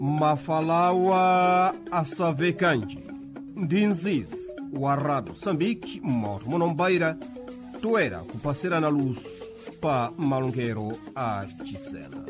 Mafalawa Asavekanji Ndinziz wa Rádio Moçambique, Mauro Monombeira, toera kupasira na luz pa malungero a Gisela.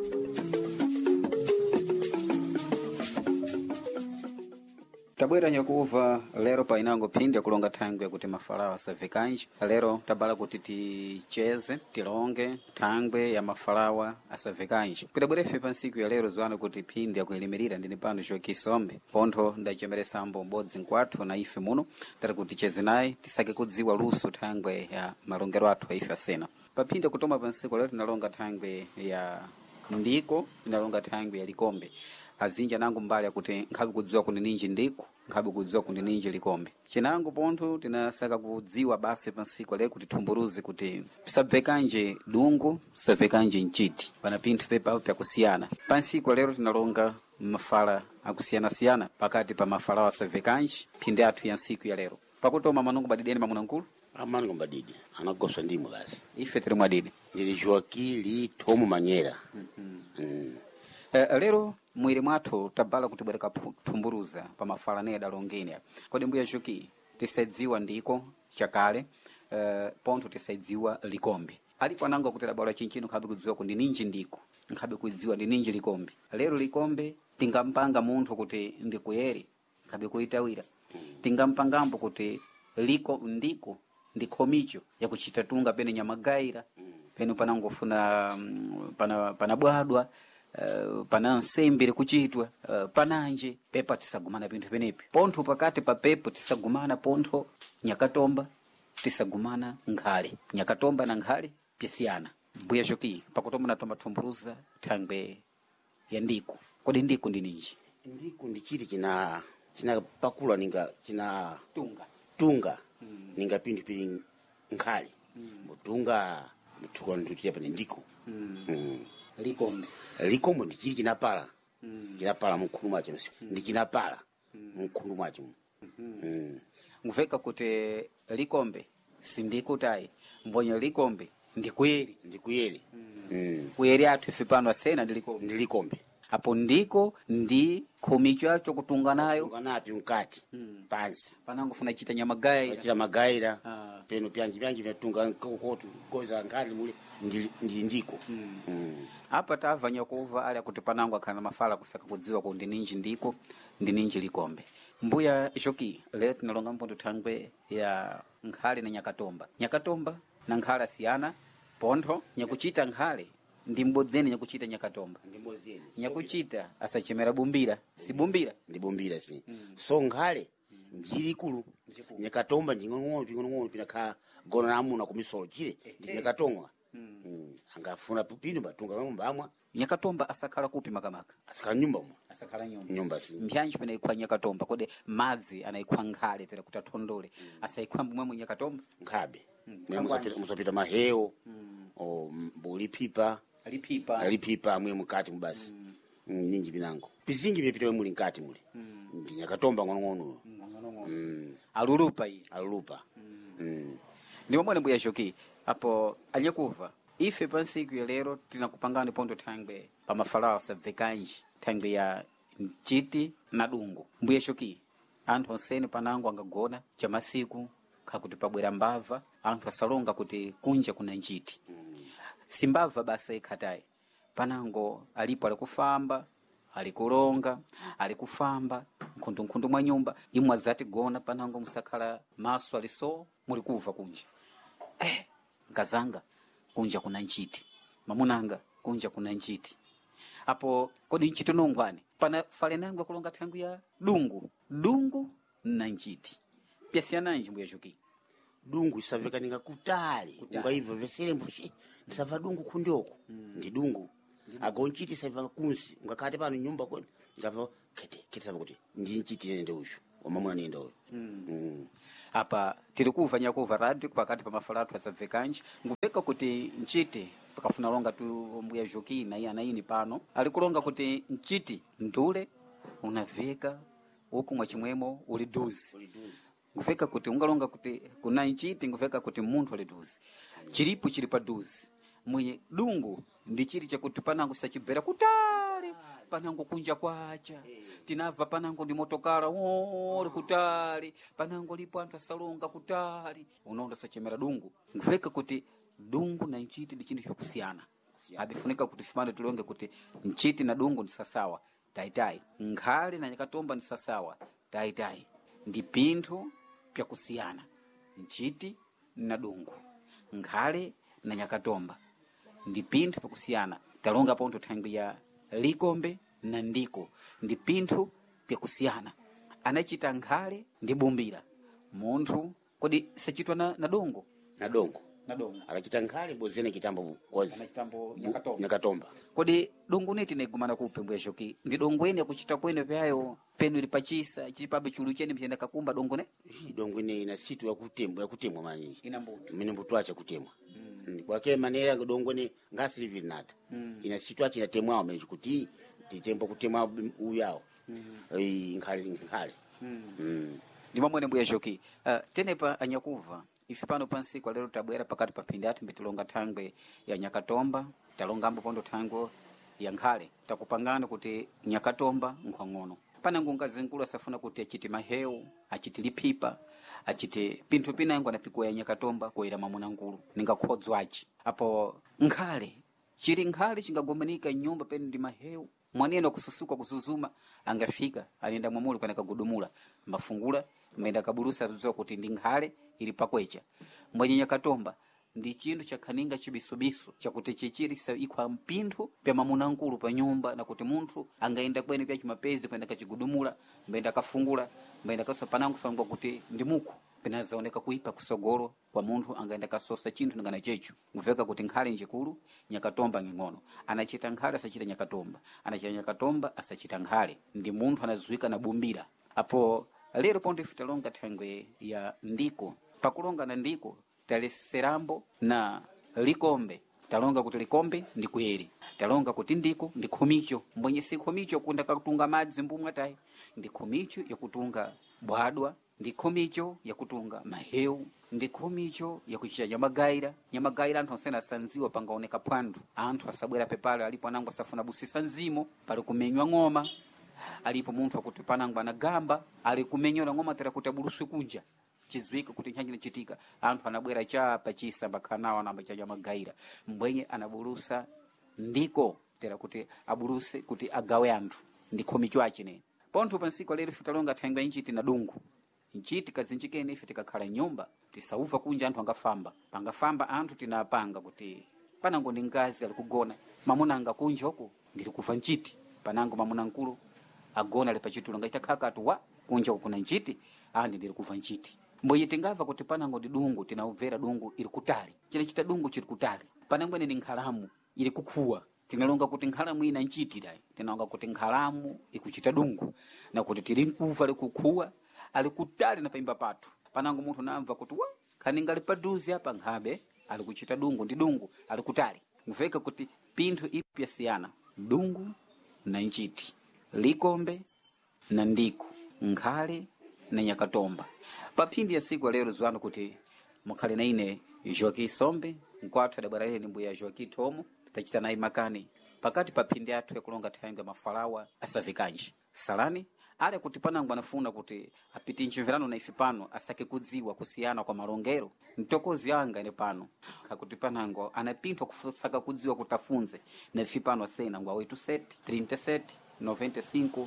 Tabwera nyakuva lero pa inango phindi yakulonga thangwe kuti mafalawa asavekanji. Lero tabala kuti ticheze tilonge thangwe ya mafalawa asavekanji. Kudabwerefe pa nsiku ya lero zwana kuti phindi yakuelimirira ndini pano Joakisombe pontho ndachemeresambo m'bodzi nkwathu na ife muno tari kuti ticheze naye tisake kudziwa luso thangwe ya malongero athu a ife asena. Pa phindi yakutoma pa nsiku lero tinalonga thangwe ya ndiko, tinalonga thangwe ya likombe. Azinja nangu mbali ya kuti nkhabi kudziwa kundi ninji ndiku, nkhabi kudziwa kundi ninji likombe. Chinangu pontho tinasaka kudziwa basi pansiku lero kuti tumburuzi kuti sabvekanje dungu, sabvekanje nchiti. Pana pinthu pepa pya kusiyana. Pansiku lero tinalonga mafala akusiyana-siyana pakati pa mafala wa sabvekanje phindi athu ya nsiku ya lero. Pakutoma manungu badideni mamuna nkulu? Amanungu badidi, anagoswa ndimu basi. Ife tiri mwadidi. Ndiri Joakili Tomu Manyera. Lero mwiri mwathu tabala kuti bwereka tumburuza pa mafala neda longeni. Kodi mbuya Joki tisaidziwa ndiko chakale, pontho tisaidziwa likombe. Alipo anango kuti tabala chinchino nkhabe kudziwa kundi ninji ndiko, nkhabe kudziwa ndi ninji likombe. Lero likombe tingampanga munthu kuti ndikuyeri, nkhabe kuitawira. Tingampangambo kuti liko ndiko ndikhomicho yakuchita tunga pene nyamagaira, pene panangofuna pana bwadwa, pana nsembere kuchitwa, pananje pepa tisagumana pinthu penepi. Pontho pakati pa pepo tisagumana pontho nyakatomba, tisagumana nkhale. Nyakatomba na nkhale pyasiyana. Mbuya Joki pakutomba natomba tumburuza thangwe ya ndiku. Kodi ndiku ndi ninji? Ndiku ndi chiti china pakula ninga china tunga ninga pinthu pili nkhale. Mutunga mutukwa ndutiya pane ndiku. Likombe ndi chili chinapala. Chinapala mkhulu mwacho. Ndi chinapala mkhulu mwacho. Nguveka kuti likombe sindiku tayi. Mbonye likombe ndikuyeri. Ndikuyeri. Kuyeri athu ife pano asena ndi likombe. Ndi likombe. Apo ndiko ndi khomicho acho kutunga nayo. Kutunga napi mkati. Pansi. Panango funa chita nyamagaira. Chita magaira. Peno pyanji vyatunga kokotu koza nkhali muli ndi ndiko. Apa tava nyakuva ali kuti panango akana mafala kusaka kudziwa kundi ninji ndiko ndi ninji likombe. Mbuya Joki leo tinalonga mpondo thangwe ya nkhale na nyakatomba. Nyakatomba na nkhale siyana pontho nyakuchita nkhale ndi mbodzeni nyakuchita nyakatomba. Ndi mbodzeni. Nyakuchita asachemera bumbira, si bumbira? Ndi bumbira si. So nkhale njiri kulu. Nyakatomba nding'ono pinakha gona namuna kumisolo chile ndi nyakatomba. Angafuna pupino batunga mbamwa. Nyakatomba asakhala kupi makamaka? Asakhala nyumba mwa. Asakhala nyumba. Nyumba si. Mbyanji pene ikwa nyakatomba kode madzi anaikwa nkhale tera kuti athondole. Asaikwa mwemwe nyakatomba? Nkhabe. Musapita maheo. Mbuli pipa. Lipipa mwe mukati mbasi. Ninji binango. Pizingi bipita muli nkati muli. Ndi nyakatomba ngono. Alulupa iyi. Alulupa. Ndipo mwene mbuya Joki apo anyakuva ife pansiku ya lero tinakupangani pontho thangwe pa mafalawa sabvekanji thangwe ya nchiti na dungu. Mbuya Joki anthu onsene panango angagona cha masiku kakuti pabwera mbava anthu asalonga kuti kunja kuna nchiti. Simbava basa ikhatayi panango alipo alikufamba alikulonga alikufamba nkhundu mwa nyumba imwe azati gona panango musakhala maso aliso muli kuva kunja. Nkazanga kunja kuna nchiti, mamunanga kunja kuna nchiti. Apo kodi nchiti nongwane pana fale nangu kulonga thangu ya dungu na nchiti pyasiyana nji mbuya Joki? Dungu isaveka ninga kutali. Ungaiva vesele mbushi ndisava dungu kundioko. Ndi dungu. Ago nchiti saiva kunsi ungakate pano nyumba kwene ngava kete sava kuti ndi nchiti nende ushu wamamuna nenda uyu. Apa tiri kuva nyakuva radio pakati pa mafalatu asabvekanji nguveka kuti nchiti pakafuna longa tu mbuya Joki na iya na ini pano alikulonga kuti nchiti ndule unaveka uku mwa chimwemo uli duzi. Nguveka kuti ungalonga kuti kuna nchiti nguveka kuti munthu ali duzi. Chilipo chili pa duzi. Mwenye dungu ndi chili chakuti panango sachibvera kutali panango kunja kwacha tinava panango ndi motokala ori kutali panango lipo anthu asalonga kutali unaona sachemera dungu ngifeka kuti dungu na nchiti ndi chinthu chokusiyana abifunika kuti fimano tilonge kuti nchiti na dungu ndi sasawa taitai nkhale na nyakatomba ndi sasawa taitai ndi pinthu pyakusiyana nchiti na dungu nkhale na nyakatomba ndi pinthu pyakusiyana talonga ponto thangwi ya likombe na ndiko ndi pinthu pyakusiyana anachita nkhale ndi bumbira munthu kodi sachitwa na dongo na dongo akachita nkhale bozene kitambo kozi anachitambo nyakatomba kodi dongo neti negumana kupembwe shoki ndi dongo ene akuchita kwene pyayo penu ili pachisa chipabe chulu chene mchenda kakumba dongo ne dongo ine ina situ ya kutemwa manyinji ina mbuto mine mbuto acha kutemwa kwake manera dongo ne ngasi livili nata ina situ acha inatemwa wa meji kuti titempo kutemwa uyao nkhale ndima mwene mbuya shoki tenepa anyakuva ife pano pansi kwa lero tabwera pakati papindi ati mbetilonga thangwe ya nyakatomba talongambo pondo thangwe ya nkhale takupangana kuti nyakatomba nkhwang'ono panango ngazinkulu asafuna kuti achite maheu achite lipipa achite pinthu pinango anapikwa ya nyakatomba koyera mamuna nkulu ningakhodzo achi apo nkhale chiri nkhale chingagomanika nyumba penu ndi maheu mwaneno kususuka kuzuzuma angafika anenda mwamuli kwa nakagudumula mbafungula mwenda kabulusa zoa kuti ndi nkhale ili pakwecha mwenye nyakatomba ndi chinthu chakhaninga chibisubisu chakuti chichiri ikwa mpinthu pya mamuna nkulu pa nyumba na kuti munthu angaenda kwene pya chimapezi kwenda kachigudumula mbenda kafungula mbenda kaso panango sangwa kuti ndi muku pinazaoneka kuipa kusogolo kwa munthu angaenda kasosa chinthu ngana chechu nguveka kuti nkhale njikulu nyakatomba ng'ono anachita nkhale asachita nyakatomba anachita nyakatomba asachita nkhale ndi munthu anazuika na bumbira apo lero ponto ife talonga thangwe ya ndiko pakulonga na ndiko taleserambo na likombe talonga kuti likombe ndi kuyeri talonga kuti ndiko ndi khomicho mbonye si khomicho kunda katunga madzi mbumwa tayi ndi khomicho yakutunga bwadwa ndi khomicho yakutunga maheu ndi khomicho yakuchita nyamagaira anthu asena sanziwa pangaoneka pwandu anthu asabwera pepale alipo anango asafuna busisa nzimo pali kumenywa ng'oma alipo munthu akuti panango anagamba ali kumenyora ng'oma tera kuti abuluswe kunja chizwika kuti nchanji chitika anthu anabwera chapa chisamba khanawa namba cha nyamagaira mbwenye anabulusa ndiko tera kuti abuluse kuti agawe anthu ndi khomicho achine pontho pansiko lero fitalonga thangwe nchiti na dungu nchiti kazinjikene ife tikakhala nyumba tisauva kunja anthu pangafamba anthu tinapanga kuti panango ndi ngazi ali kugona mamuna anga kunja huko ndili kuva nchiti panango mamuna nkulu agona ali pachitulo ngachita khakatu wa kunja kuna nchiti andi ndili kuva nchiti mboye tingava kuti panango ndi dungu tinaubvera dungu ili kutali chile chita dungu chili kutali panango ndi nkhalamu ili kukhuwa tinalonga kuti nkhalamu ina nchiti dai tinalonga kuti nkhalamu ikuchita dungu na kuti tili nkuva ali kukhuwa ali kutali na paimba patu panango munthu namva kuti wa khaninga ali paduzi apa nkhabe ali kuchita dungu ndi dungu ali kutali mveka kuti pinthu ipya siyana dungu na nchiti likombe na ndiko nkhale na nyakatomba papindi ya siku lero zwano kuti mukhale na ine Joaquim Sombe nkwathu adabwera ine mbuya Joaquim Tomo tachita naye makani pakati papindi athu yakulonga thangwe mafalawa asavikanji salani ale kuti panango anafuna kuti apiti nchimvirano na ife pano asake kudziwa kusiyana kwa malongero ntokozi yanga ine pano kakuti panango anapintwa kusaka kudziwa kutafunze na ife pano asena ngwa 87 37 95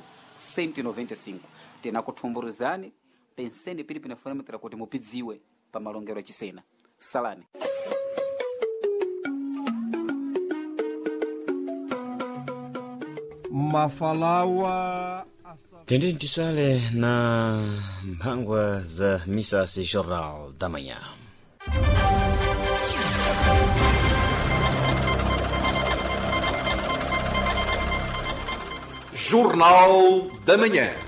195 tena kuthumburuzani penseni pilipi na fonemetera kuti mupidziwe pa malongero achisena salani mafalawa tendeni tisale na mphangwa za misasi Jornal da Manhã. Jornal da Manhã.